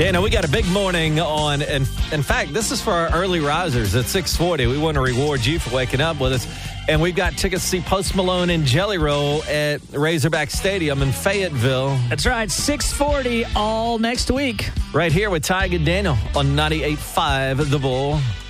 Dana, we got a big morning on, and in fact, this is for our early risers at 6:40. We want to reward you for waking up with us. And we've got tickets to see Post Malone and Jelly Roll at Razorback Stadium in Fayetteville. That's right, 6:40 all next week. Right here with Tig and Daniel on 98.5 The Bull.